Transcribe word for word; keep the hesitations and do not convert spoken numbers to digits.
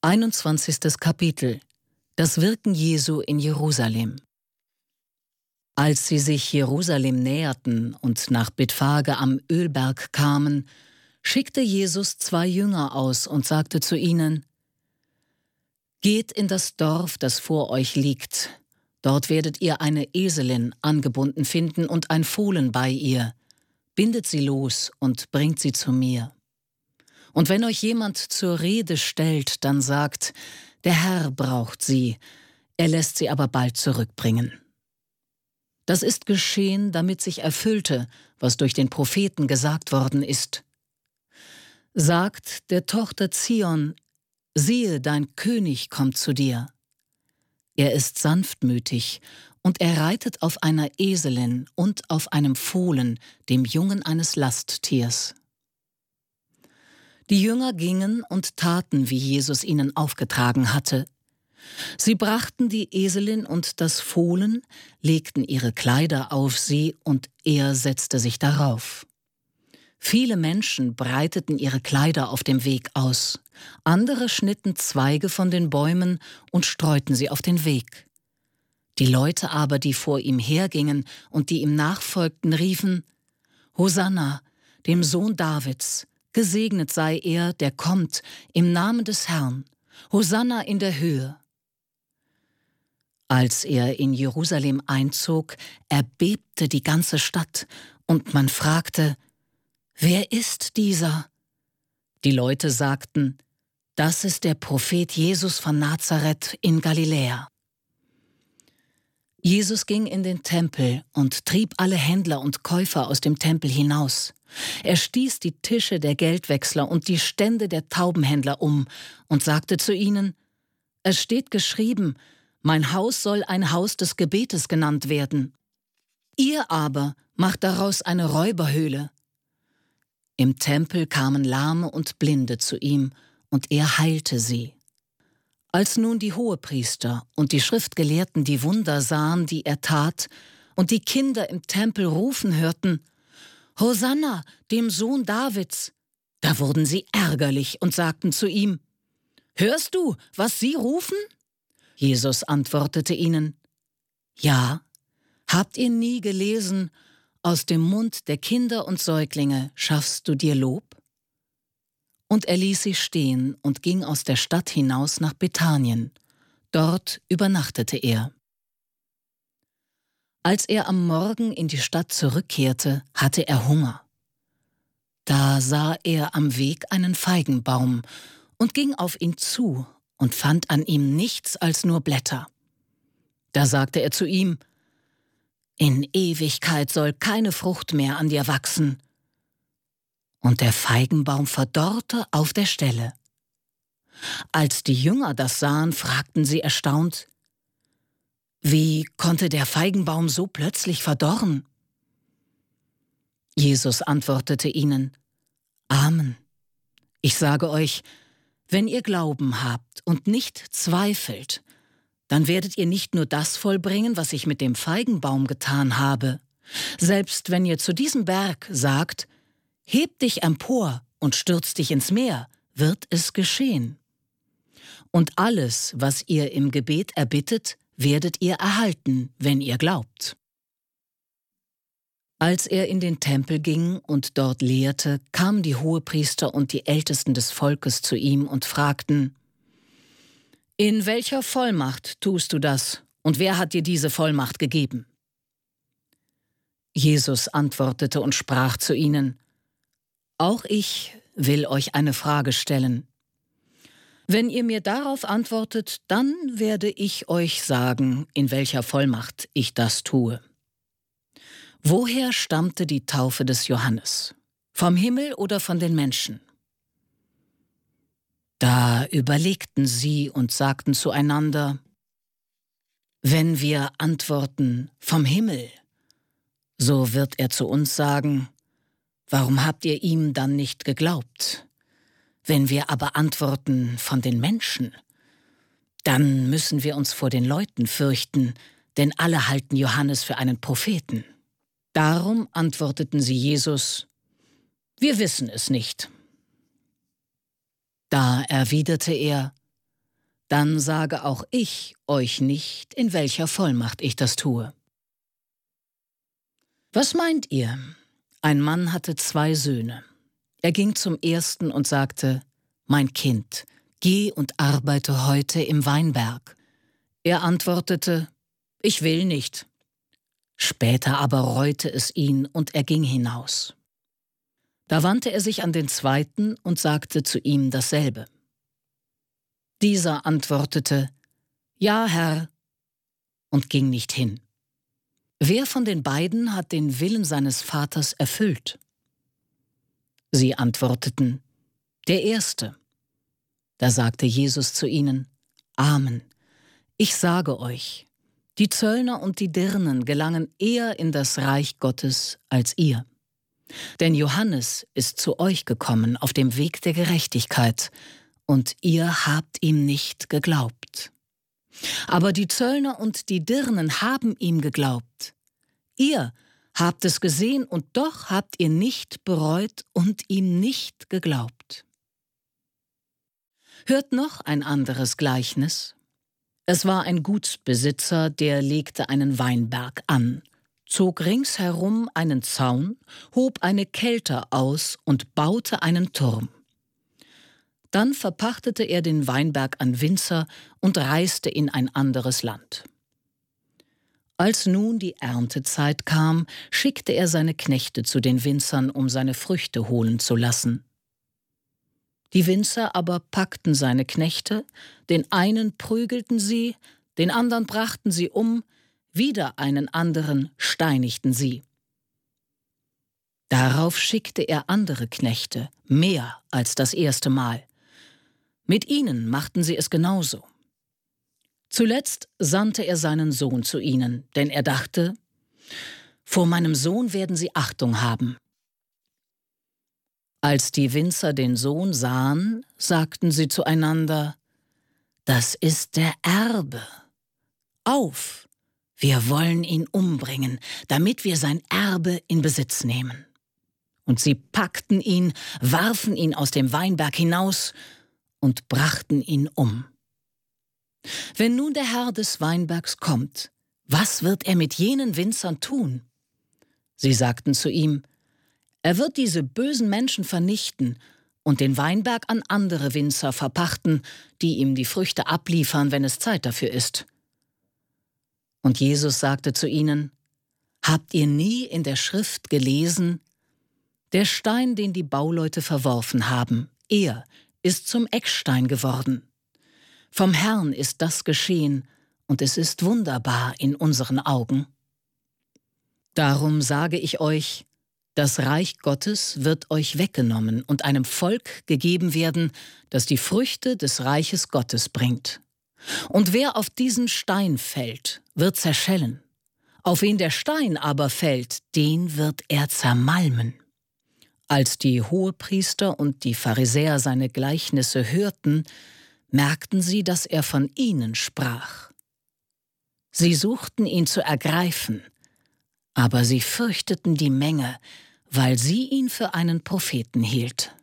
einundzwanzigstes Kapitel. Das Wirken Jesu in Jerusalem. Als sie sich Jerusalem näherten und nach Bethphage am Ölberg kamen, schickte Jesus zwei Jünger aus und sagte zu ihnen: Geht in das Dorf, das vor euch liegt. Dort werdet ihr eine Eselin angebunden finden und ein Fohlen bei ihr. Bindet sie los und bringt sie zu mir. Und wenn euch jemand zur Rede stellt, dann sagt: Der Herr braucht sie, er lässt sie aber bald zurückbringen. Das ist geschehen, damit sich erfüllte, was durch den Propheten gesagt worden ist. Sagt der Tochter Zion: Siehe, dein König kommt zu dir. Er ist sanftmütig, und er reitet auf einer Eselin und auf einem Fohlen, dem Jungen eines Lasttiers. Die Jünger gingen und taten, wie Jesus ihnen aufgetragen hatte. Sie brachten die Eselin und das Fohlen, legten ihre Kleider auf sie, und er setzte sich darauf. Viele Menschen breiteten ihre Kleider auf dem Weg aus. Andere schnitten Zweige von den Bäumen und streuten sie auf den Weg. Die Leute aber, die vor ihm hergingen und die ihm nachfolgten, riefen: Hosanna, dem Sohn Davids, gesegnet sei er, der kommt, im Namen des Herrn. Hosanna in der Höhe. Als er in Jerusalem einzog, erbebte die ganze Stadt, und man fragte: Wer ist dieser? Die Leute sagten: Das ist der Prophet Jesus von Nazareth in Galiläa. Jesus ging in den Tempel und trieb alle Händler und Käufer aus dem Tempel hinaus. Er stieß die Tische der Geldwechsler und die Stände der Taubenhändler um und sagte zu ihnen: Es steht geschrieben, mein Haus soll ein Haus des Gebetes genannt werden. Ihr aber macht daraus eine Räuberhöhle. Im Tempel kamen Lahme und Blinde zu ihm, und er heilte sie. Als nun die Hohepriester und die Schriftgelehrten die Wunder sahen, die er tat, und die Kinder im Tempel rufen hörten: Hosanna, dem Sohn Davids, da wurden sie ärgerlich und sagten zu ihm: Hörst du, was sie rufen? Jesus antwortete ihnen: Ja, habt ihr nie gelesen: Aus dem Mund der Kinder und Säuglinge schaffst du dir Lob? Und er ließ sie stehen und ging aus der Stadt hinaus nach Bethanien. Dort übernachtete er. Als er am Morgen in die Stadt zurückkehrte, hatte er Hunger. Da sah er am Weg einen Feigenbaum und ging auf ihn zu und fand an ihm nichts als nur Blätter. Da sagte er zu ihm: In Ewigkeit soll keine Frucht mehr an dir wachsen. Und der Feigenbaum verdorrte auf der Stelle. Als die Jünger das sahen, fragten sie erstaunt: Wie konnte der Feigenbaum so plötzlich verdorren? Jesus antwortete ihnen: Amen. Ich sage euch, wenn ihr Glauben habt und nicht zweifelt, dann werdet ihr nicht nur das vollbringen, was ich mit dem Feigenbaum getan habe. Selbst wenn ihr zu diesem Berg sagt: Heb dich empor und stürz dich ins Meer, wird es geschehen. Und alles, was ihr im Gebet erbittet, werdet ihr erhalten, wenn ihr glaubt. Als er in den Tempel ging und dort lehrte, kamen die Hohepriester und die Ältesten des Volkes zu ihm und fragten: In welcher Vollmacht tust du das, und wer hat dir diese Vollmacht gegeben? Jesus antwortete und sprach zu ihnen: Auch ich will euch eine Frage stellen. Wenn ihr mir darauf antwortet, dann werde ich euch sagen, in welcher Vollmacht ich das tue. Woher stammte die Taufe des Johannes? Vom Himmel oder von den Menschen? Da überlegten sie und sagten zueinander: Wenn wir antworten, vom Himmel, so wird er zu uns sagen: Warum habt ihr ihm dann nicht geglaubt? Wenn wir aber antworten, von den Menschen, dann müssen wir uns vor den Leuten fürchten, denn alle halten Johannes für einen Propheten. Darum antworteten sie Jesus: Wir wissen es nicht. Da erwiderte er: dann sage auch ich euch nicht, in welcher Vollmacht ich das tue. Was meint ihr? Ein Mann hatte zwei Söhne. Er ging zum ersten und sagte: »Mein Kind, geh und arbeite heute im Weinberg.« Er antwortete: »Ich will nicht.« Später aber reute es ihn und er ging hinaus. Da wandte er sich an den zweiten und sagte zu ihm dasselbe. Dieser antwortete: »Ja, Herr«, und ging nicht hin. Wer von den beiden hat den Willen seines Vaters erfüllt? Sie antworteten: Der Erste. Da sagte Jesus zu ihnen: Amen. Ich sage euch, die Zöllner und die Dirnen gelangen eher in das Reich Gottes als ihr. Denn Johannes ist zu euch gekommen auf dem Weg der Gerechtigkeit, und ihr habt ihm nicht geglaubt. Aber die Zöllner und die Dirnen haben ihm geglaubt. Ihr habt es gesehen und doch habt ihr nicht bereut und ihm nicht geglaubt. Hört noch ein anderes Gleichnis. Es war ein Gutsbesitzer, der legte einen Weinberg an, zog ringsherum einen Zaun, hob eine Kelter aus und baute einen Turm. Dann verpachtete er den Weinberg an Winzer und reiste in ein anderes Land. Als nun die Erntezeit kam, schickte er seine Knechte zu den Winzern, um seine Früchte holen zu lassen. Die Winzer aber packten seine Knechte, den einen prügelten sie, den anderen brachten sie um, wieder einen anderen steinigten sie. Darauf schickte er andere Knechte, mehr als das erste Mal. Mit ihnen machten sie es genauso. Zuletzt sandte er seinen Sohn zu ihnen, denn er dachte: Vor meinem Sohn werden sie Achtung haben. Als die Winzer den Sohn sahen, sagten sie zueinander: Das ist der Erbe. Auf, wir wollen ihn umbringen, damit wir sein Erbe in Besitz nehmen. Und sie packten ihn, warfen ihn aus dem Weinberg hinaus und brachten ihn um. Wenn nun der Herr des Weinbergs kommt, was wird er mit jenen Winzern tun? Sie sagten zu ihm: Er wird diese bösen Menschen vernichten und den Weinberg an andere Winzer verpachten, die ihm die Früchte abliefern, wenn es Zeit dafür ist. Und Jesus sagte zu ihnen: Habt ihr nie in der Schrift gelesen: Der Stein, den die Bauleute verworfen haben, er ist zum Eckstein geworden. Vom Herrn ist das geschehen, und es ist wunderbar in unseren Augen. Darum sage ich euch, das Reich Gottes wird euch weggenommen und einem Volk gegeben werden, das die Früchte des Reiches Gottes bringt. Und wer auf diesen Stein fällt, wird zerschellen. Auf wen der Stein aber fällt, den wird er zermalmen. Als die Hohepriester und die Pharisäer seine Gleichnisse hörten, merkten sie, dass er von ihnen sprach. Sie suchten ihn zu ergreifen, aber sie fürchteten die Menge, weil sie ihn für einen Propheten hielt.